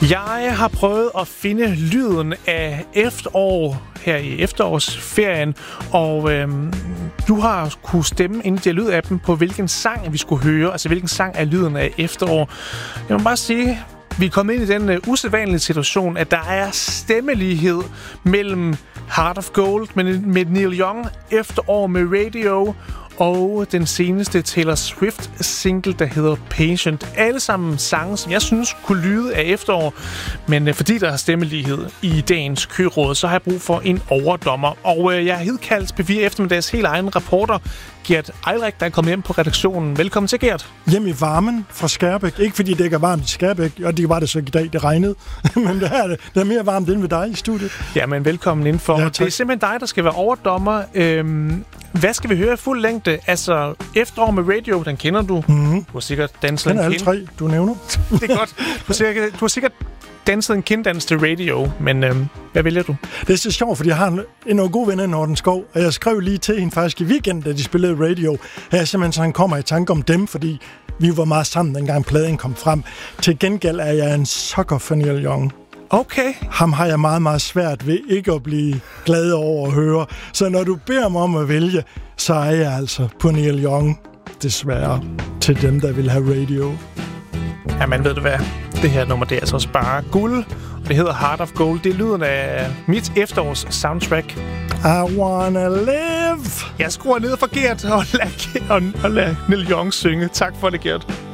Jeg har prøvet at finde lyden af efterår her i efterårsferien, og du har kunne stemme ind i dialogappen på, hvilken sang vi skulle høre, altså hvilken sang er lyden af efterår. Jeg må bare sige, vi er kommet ind i den usædvanlige situation, at der er stemmelighed mellem Heart of Gold med Neil Young, Efterår med Radio, og den seneste Taylor Swift-single, der hedder Patient. Alle sammen sange, som jeg synes kunne lyde af efterår, men fordi der er stemmelighed i dagens køråd, så har jeg brug for en overdommer. Og jeg har hidkaldt P4 Eftermiddags helt egen reporter, Gert Eilrik, der er kommet hjem på redaktionen. Velkommen til, Gert. Hjem i varmen fra Skærbæk. Ikke fordi det ikke er varmt i Skærbæk, og det var det så i dag, det regnede. Men det er mere varmt end ved dig i studiet. Ja, men velkommen indenfor. Ja, det er simpelthen dig, der skal være overdommer. Hvad skal vi høre i fuld længde? Altså, Efterår med Radio, den kender du. Mm-hmm. Du har sikkert danset en alle tre, du nævner. Det er godt. Du har sikkert danset en kinddans til Radio, men hvad vælger du? Det er så sjovt, fordi jeg har en god ven af Norden Skov, og jeg skrev lige til hende faktisk i weekenden, da de spillede Radio. Her simpelthen så han kommer i tanke om dem, fordi vi var meget sammen, dengang pladen kom frem. Til gengæld er jeg en sucker for Neil Young. Okay. Ham har jeg meget, meget svært ved ikke at blive glad over at høre. Så når du beder mig om at vælge, så er jeg altså på Neil Young, desværre, til dem, der vil have Radio. Jamen, ved du hvad? Det her nummer, det er altså også bare guld. Det hedder Heart of Gold. Det er lyden af mit efterårs soundtrack. I wanna live. Jeg skruer ned for Gert og lad Neil Young synge. Tak for det, Gert.